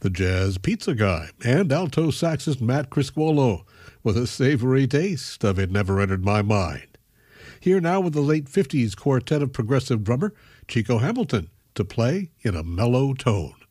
the jazz pizza guy, and alto saxist Matt Criscuolo with a savory taste of It Never Entered My Mind. Here now with the late 50s quartet of progressive drummer Chico Hamilton to play in a mellow tone.